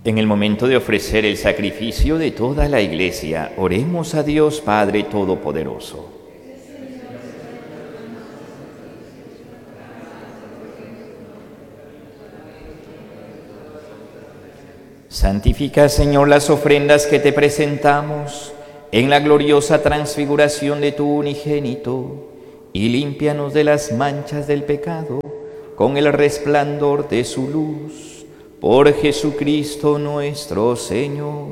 En el momento de ofrecer el sacrificio de toda la Iglesia, oremos a Dios Padre Todopoderoso. Santifica, Señor, las ofrendas que te presentamos en la gloriosa transfiguración de tu unigénito, y límpianos de las manchas del pecado con el resplandor de su luz. Por Jesucristo nuestro Señor.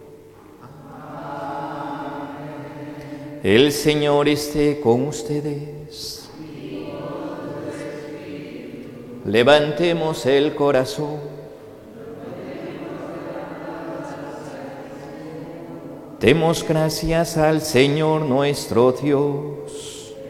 El Señor esté con ustedes. Levantemos el corazón. Demos gracias al Señor nuestro Dios.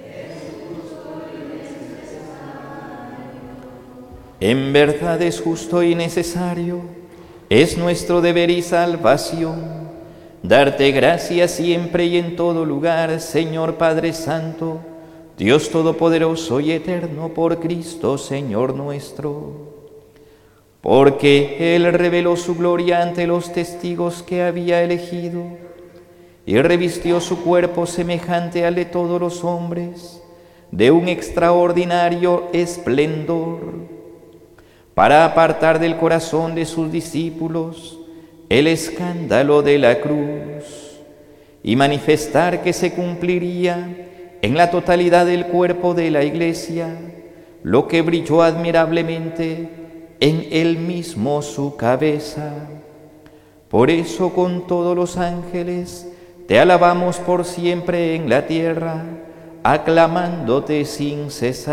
En verdad es justo y necesario, es nuestro deber y salvación, darte gracias siempre y en todo lugar, Señor Padre Santo, Dios Todopoderoso y Eterno, por Cristo, Señor nuestro. Porque Él reveló su gloria ante los testigos que había elegido, y revistió su cuerpo semejante al de todos los hombres, de un extraordinario esplendor, para apartar del corazón de sus discípulos el escándalo de la cruz y manifestar que se cumpliría en la totalidad del cuerpo de la Iglesia lo que brilló admirablemente en él mismo su cabeza. Por eso con todos los ángeles te alabamos por siempre en la tierra, aclamándote sin cesar.